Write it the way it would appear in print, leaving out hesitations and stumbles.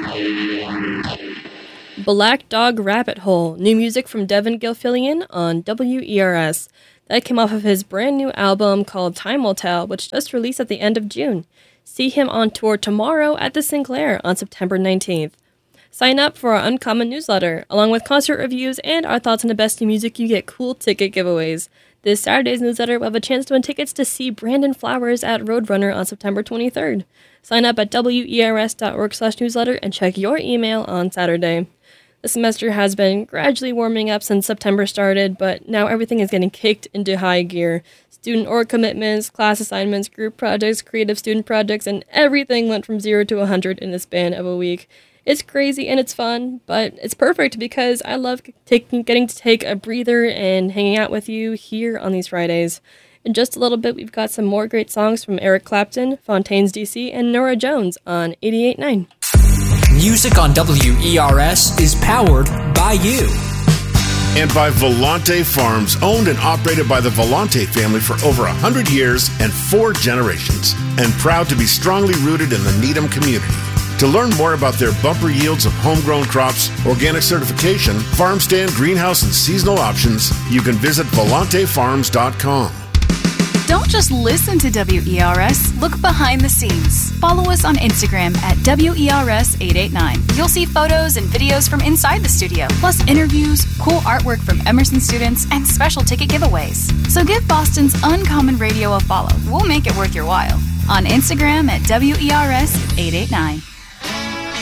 Black Dog Rabbit Hole, new music from Devin Gilfillian on WERS. That came off of his brand new album called Time Will Tell, which just released at the end of June. See him on tour tomorrow at the Sinclair on September 19th. Sign up for our Uncommon newsletter. Along with concert reviews and our thoughts on the best new music, you get cool ticket giveaways. This Saturday's newsletter will have a chance to win tickets to see Brandon Flowers at Roadrunner on September 23rd. Sign up at wers.org/newsletter and check your email on Saturday. The semester has been gradually warming up since September started, but now everything is getting kicked into high gear. Student org commitments, class assignments, group projects, creative student projects, and everything went from 0 to 100 in the span of a week. It's crazy and it's fun, but it's perfect because I love getting to take a breather and hanging out with you here on these Fridays. In just a little bit, we've got some more great songs from Eric Clapton, Fontaines DC, and Norah Jones on 88.9. Music on WERS is powered by you. And by Volante Farms, owned and operated by the Volante family for over 100 years and 4 generations. And proud to be strongly rooted in the Needham community. To learn more about their bumper yields of homegrown crops, organic certification, farm stand, greenhouse, and seasonal options, you can visit volantefarms.com. Don't just listen to WERS, look behind the scenes. Follow us on Instagram at WERS889. You'll see photos and videos from inside the studio, plus interviews, cool artwork from Emerson students, and special ticket giveaways. So give Boston's Uncommon Radio a follow. We'll make it worth your while. On Instagram at WERS889.